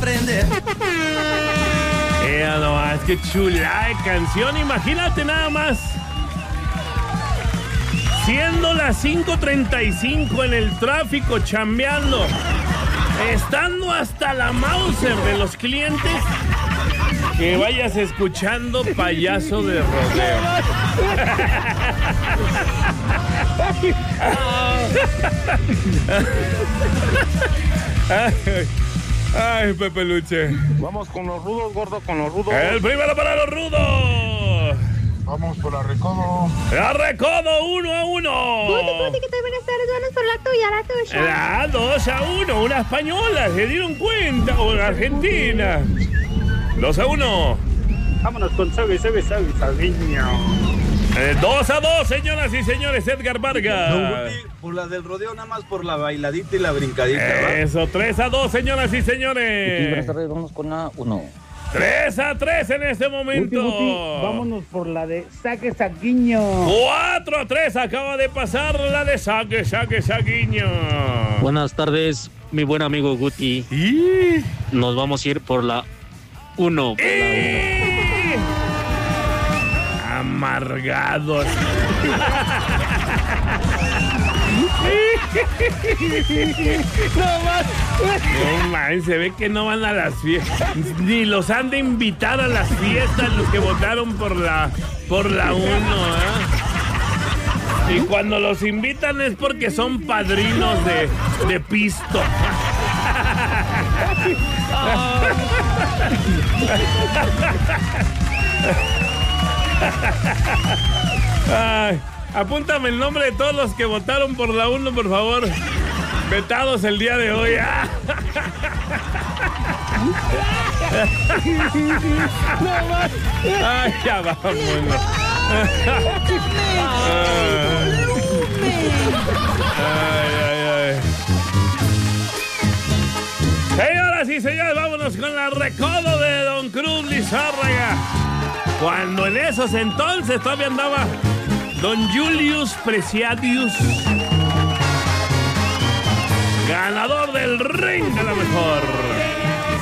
aprender. No, es que chula de canción, imagínate nada más. Siendo las 5:35 en el tráfico, chambeando, estando hasta la Mauser de los clientes, que vayas escuchando Payaso de Rodeo. Ay, Pepe Luche. Vamos con los rudos, gordo, con los rudos. El primero para los rudos. Vamos por la Recodo. La Recodo 1-1. Guti, ¿qué tal? Buenas tardes, vamos por la tuya, la tuya. 2-1, una española, se dieron cuenta, o la Argentina. 2-1. Vámonos con Sabe, Sabiño. 2-2, señoras y señores, Edgar Vargas. Por la del rodeo, nada más por la bailadita y la brincadita, ¿va? Eso, 3-2, señoras y señores. Buenas tardes, vamos con la 1. 3-3 en este momento. Vámonos por la de Saque Saquiño. 4-3 acaba de pasar la de Saquiño. Buenas tardes, mi buen amigo Guti. ¿Y? Nos vamos a ir por la 1. Amargados. No man, se ve que no van a las fiestas. Ni los han de invitar a las fiestas los que votaron por la 1, ¿eh? Y cuando los invitan es porque son padrinos de pisto. Ay, apúntame el nombre de todos los que votaron por la 1, por favor. Vetados el día de hoy. Ay, ya vámonos. Ay. Señoras y señores, vámonos con la Recodo de Don Cruz Lizárraga. Cuando en esos entonces todavía andaba Don Julius Preciadius, ganador del ring de la mejor.